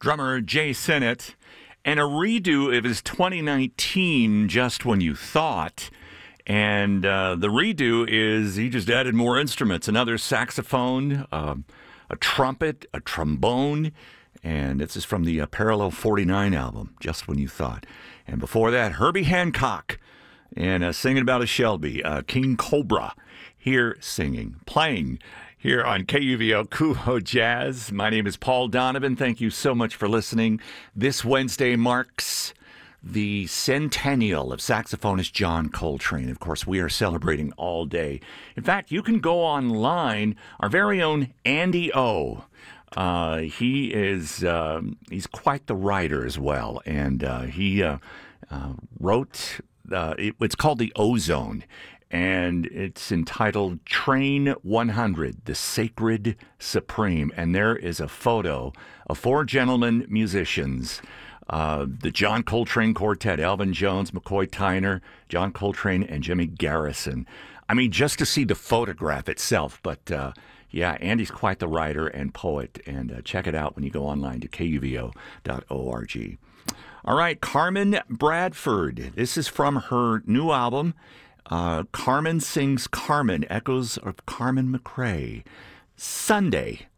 drummer Jay Sennett, and a redo of his 2019 Just When You Thought. And the redo is he just added more instruments, another saxophone, a trumpet, a trombone, and this is from the Parallel 49 album, Just When You Thought. And before that, Herbie Hancock, and singing about a Shelby, King Cobra, here playing here on KUVO Kuho Jazz. My name is Paul Donovan. Thank you so much for listening. This Wednesday marks the centennial of saxophonist John Coltrane. Of course, we are celebrating all day. In fact, you can go online. Our very own Andy O. He's quite the writer as well, and he wrote. It's called The Ozone, and it's entitled Train 100, The Sacred Supreme. And there is a photo of four gentlemen musicians, the John Coltrane Quartet, Elvin Jones, McCoy Tyner, John Coltrane, and Jimmy Garrison. I mean, just to see the photograph itself. But, yeah, Andy's quite the writer and poet. And check it out when you go online to kuvo.org. All right, Carmen Bradford. This is from her new album, Carmen Sings Carmen, Echoes of Carmen McRae. Sunday.